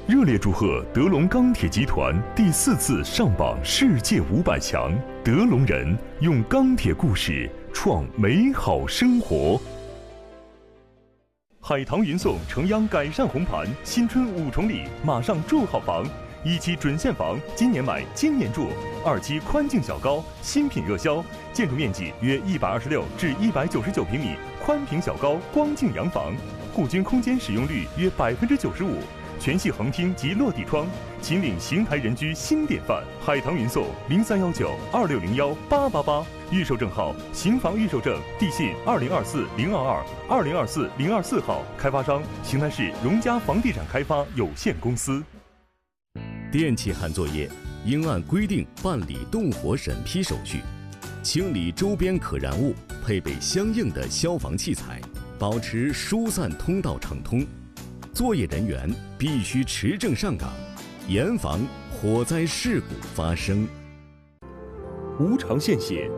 热烈祝贺德龙钢铁集团第4次上榜世界500强，德龙人用钢铁故事创美好生活。海棠云颂城央改善红盘，新春5重礼，马上住好房。1期准现房，今年买今年住；2期宽净小高，新品热销，建筑面积约126至199平米，宽平小高光净洋房，户均空间使用率约95%，全系横厅及落地窗，秦岭邢台人居新典范。海棠云颂031926018888，预售证号邢房预售证，地信2024-022、2024-024号，开发商邢台市荣嘉房地产开发有限公司。 电气焊作业应按规定办理动火审批手续，清理周边可燃物，配备相应的消防器材，保持疏散通道畅通。作业人员必须持证上岗，严防火灾事故发生。 无偿献血